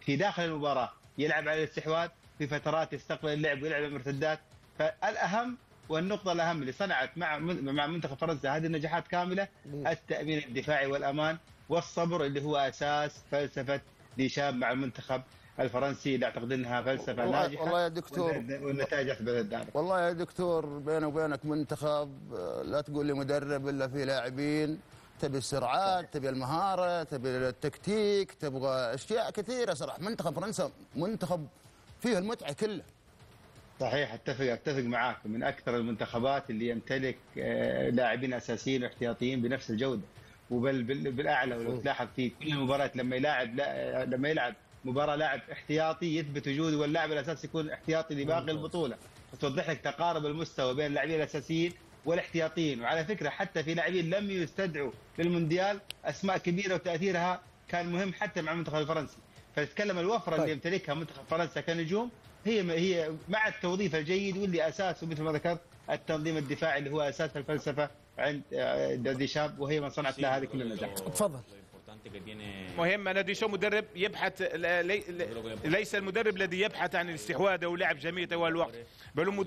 في داخل المباراه يلعب على الاستحواذ، في فترات يستقبل اللعب ويلعب المرتدات. فالاهم والنقطه الاهم اللي صنعت مع منتخب فرنسا هذه النجاحات كامله التامين الدفاعي والامان والصبر اللي هو اساس فلسفه ديشام مع المنتخب الفرنسي، اللي اعتقد انها فلسفه ناجحه. والله يا دكتور، والنتائج اثبتت ذلك. والله يا دكتور بيني وبينك منتخب، لا تقول لي مدرب الا فيه لاعبين. تبي السرعات، تبي المهاره، تبي التكتيك، تبغى اشياء كثيره صراحه. منتخب فرنسا منتخب فيه المتعه كلها. صحيح، اتفق معاك، من اكثر المنتخبات اللي يمتلك لاعبين اساسيين واحتياطيين بنفس الجوده، وبل بالاعلى. ولو تلاحظ في كل المباريات لما يلعب مباراه لاعب احتياطي يثبت وجوده، واللاعب الاساسي يكون احتياطي لباقي البطوله، توضح لك تقارب المستوى بين اللاعبين الاساسيين والاحتياطيين. وعلى فكره حتى في لاعبين لم يستدعوا للمونديال، اسماء كبيره وتاثيرها كان مهم حتى مع المنتخب الفرنسي. فتتكلم الوفره اللي يمتلكها منتخب فرنسا كنجوم هي مع التوظيف الجيد، واللي اساسه مثل ما ذكرت التنظيم الدفاعي اللي هو اساس الفلسفه عند ديشام، وهي من صنعت لها هذه كل النجاح. تفضل. مهم أن ديشام مدرب يبحث، ليس المدرب الذي يبحث عن الاستحواذ او لعب جميع طوال الوقت، بل هو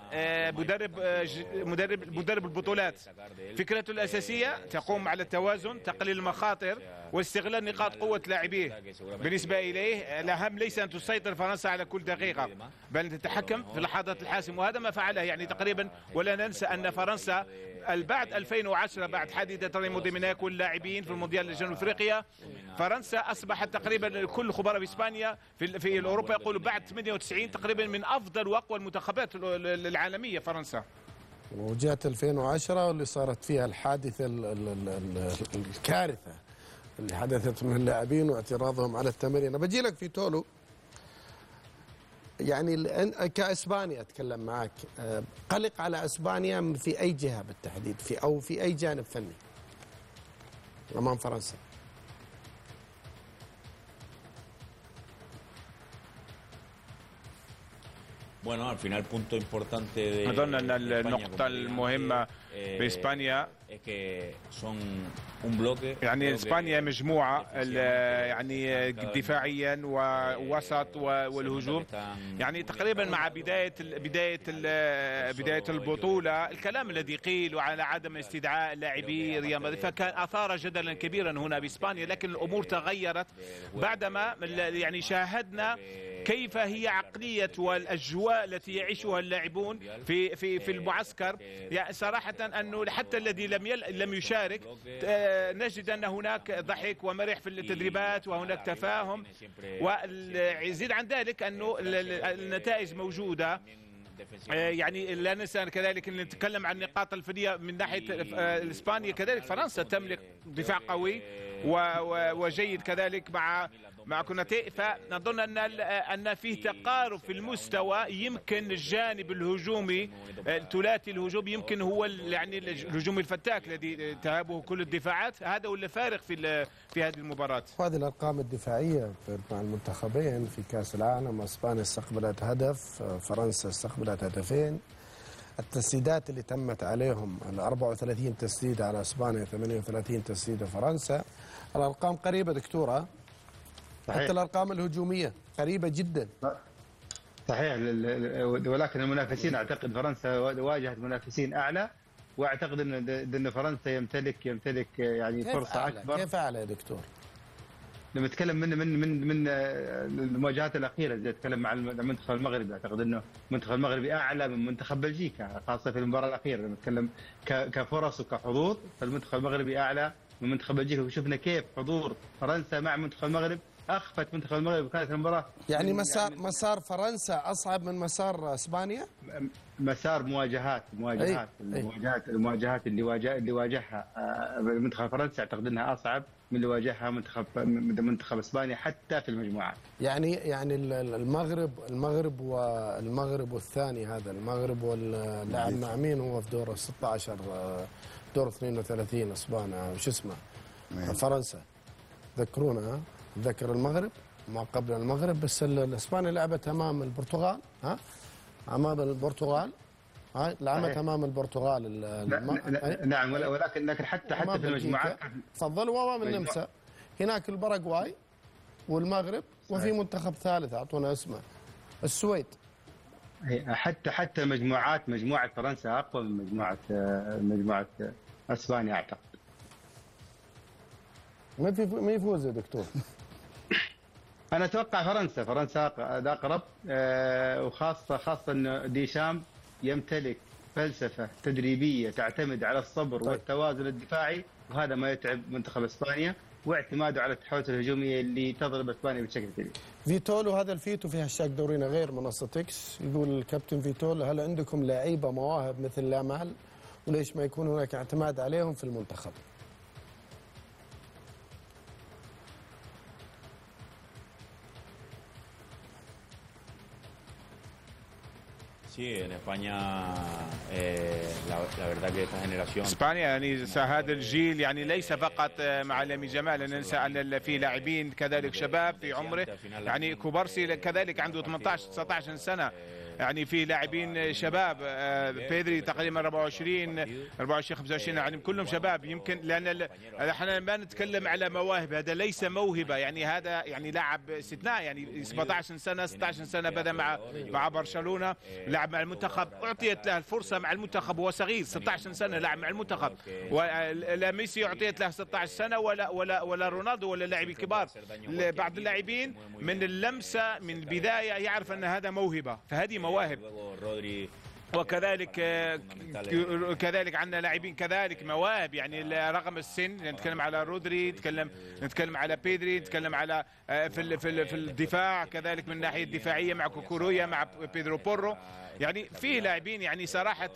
مدرب البطولات. فكرته الاساسيه تقوم على التوازن، تقليل المخاطر، واستغلال نقاط قوه لاعبيه. بالنسبه اليه الاهم ليس ان تسيطر فرنسا على كل دقيقه، بل ان تتحكم في اللحظات الحاسمه، وهذا ما فعله يعني تقريبا. ولا ننسى ان فرنسا بعد 2010 بعد حادثه ريمو ديميناك واللاعبين في المونديال جنوب افريقيا، فرنسا اصبحت تقريبا كل خبراء في اسبانيا في اوروبا يقولوا بعد 98 تقريبا من افضل واقوى المنتخبات العالميه فرنسا. وجات 2010 واللي صارت فيها الحادثه الكارثه اللي حدثت من اللاعبين واعتراضهم على التمرين. انا بجي لك في تولو، يعني كاسبانيا اتكلم معك، قلق على اسبانيا في اي جهه بالتحديد، في اي جانب فني امام فرنسا؟ أظن أن النقطة المهمة بإسبانيا يعني إسبانيا مجموعة يعني دفاعيا ووسط والهجوم، يعني تقريبا مع بداية البطولة الكلام الذي قيل على عدم استدعاء لاعبي ريال مدريد فكان أثار جدلا كبيرا هنا بإسبانيا، لكن الأمور تغيرت بعدما يعني شاهدنا كيف هي عقلية والأجواء التي يعيشها اللاعبون في المعسكر. يعني صراحة أنه حتى الذي لم يشارك نجد أن هناك ضحك ومرح في التدريبات وهناك تفاهم، ويزيد عن ذلك أنه النتائج موجودة. يعني لا ننسى كذلك ان نتكلم عن النقاط الفنيه من ناحيه اسبانيا، كذلك فرنسا تملك دفاع قوي وجيد كذلك مع كوناتي. فنظن ان فيه تقارب في المستوى. يمكن الجانب الهجومي الثلاثي الهجوم يمكن هو يعني الهجوم الفتاك الذي تهابه كل الدفاعات، هذا هو اللي فارق في هذه المباراه. وهذه الارقام الدفاعيه مع المنتخبين في كاس العالم، اسبانيا استقبلت هدف، فرنسا استقبلت هدفين. التسديدات اللي تمت عليهم 34 تسديده على اسبانيا، 38 تسديده فرنسا. الارقام قريبه دكتوره، حتى الارقام الهجوميه قريبه جدا. صحيح، ولكن المنافسين اعتقد فرنسا واجهت منافسين اعلى، واعتقد ان فرنسا يمتلك يعني فرصه اكبر. كيف اعلى يا دكتور؟ لما نتكلم من المواجهات الاخيره، زي نتكلم مع المنتخب المغربي، اعتقد انه المنتخب المغربي اعلى من منتخب بلجيكا، خاصه في المباراه الاخيره. لما نتكلم كفرص وكحضور، فالمنتخب المغربي اعلى من منتخب بلجيكا، وشفنا كيف حضور فرنسا مع منتخب المغرب اخفت منتخب المغرب، وكانت المباراه يعني مسار فرنسا اصعب من مسار اسبانيا. مسار مواجهات المواجهات اللي واجهها منتخب فرنسا، اعتقد انها اصعب من اللي واجهها منتخب اسبانيا حتى في المجموعات. يعني المغرب والثاني هذا المغرب واللاعب مع مين هو في دور 16 دور 32 اسبانيا وش اسمه فرنسا. ذكرونا ذكر المغرب ما قبل المغرب، بس الاسبانيا لعبت امام البرتغال، امام البرتغال، لعبت امام البرتغال. نعم، ولكن حتى في المجموعات تفضل، وامام النمسا. هناك الباراغواي والمغرب، وفي منتخب ثالث اعطونا اسمه السويد. حتى مجموعه فرنسا اقوى من مجموعه اسبانيا اعتقد. ما يفوز يا دكتور. انا اتوقع فرنسا اقرب، وخاصه انه ديشام يمتلك فلسفه تدريبيه تعتمد على الصبر والتوازن الدفاعي، وهذا ما يتعب منتخب اسبانيا، واعتماده على التحولات الهجوميه اللي تضرب اسبانيا بشكل كبير. فيتولو، هذا الفيتو في هاشتاج دورينا غير منصه اكس، يقول الكابتن فيتولو: هل عندكم لعيبه مواهب مثل لامال، وليش ما يكون هناك اعتماد عليهم في المنتخب؟ اسبانيا يعني هذا الجيل يعني ليس فقط مع لامين جمال، لا ننسى ان في لاعبين كذلك شباب في عمره، يعني كوبارسي كذلك عنده 18 19 سنه، يعني في لاعبين شباب، بيدري تقريبا 24 25، يعني كلهم شباب. يمكن لان احنا ما نتكلم على مواهب، هذا ليس موهبه، يعني هذا يعني لاعب استثناء، يعني 17 سنه 16 سنه بدا مع برشلونه، لعب مع المنتخب، اعطيت له الفرصه مع المنتخب وهو صغير 16 سنه لعب مع المنتخب، ولا ميسي اعطيت له 16 سنه ولا رونالدو ولا اللاعبين الكبار. بعض اللاعبين من اللمسه من البدايه يعرف ان هذا موهبه، فهذه مواهب. وكذلك عندنا لاعبين كذلك مواهب، يعني رغم السن، نتكلم على رودري، نتكلم على بيدري، نتكلم على في الدفاع كذلك من الناحيه الدفاعيه مع كوكورويا مع بيدرو بورو، يعني فيه لاعبين، يعني صراحه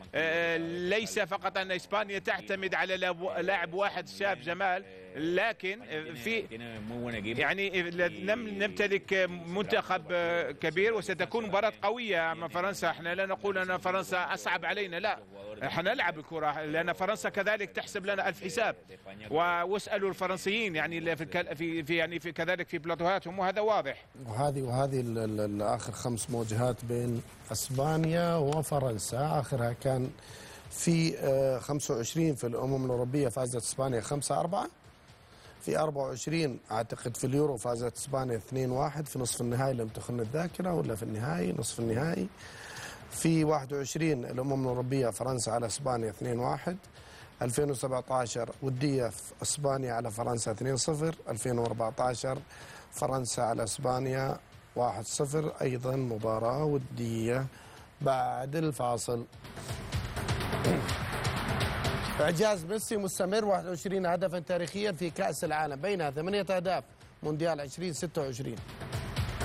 ليس فقط ان اسبانيا تعتمد على لاعب واحد شاب جمال، لكن في يعني نمتلك منتخب كبير، وستكون مباراة قوية مع فرنسا. احنا لا نقول ان فرنسا اصعب علينا، لا، احنا نلعب الكرة، لان فرنسا كذلك تحسب لنا 1000 حساب، واسالوا الفرنسيين يعني في كذلك في بلاتوهاتهم، وهذا واضح. وهذه اخر 5 مواجهات بين اسبانيا وفرنسا، اخرها كان في 25 في الامم الاوروبيه فازت اسبانيا 5-4، في 24 اعتقد في اليورو فازت اسبانيا 2-1 في نصف النهائي، لم تخن الذاكره، ولا في النهائي نصف النهائي. في 21 الامم الاوروبيه فرنسا على اسبانيا 2-1. 2017 وديه في اسبانيا على فرنسا 2-0. 2014 فرنسا على اسبانيا 1-0، ايضا مباراه وديه. بعد الفاصل. إعجاز ميسي مستمر، 21 هدفا تاريخيا في كأس العالم، بينها 8 أهداف مونديال 2026.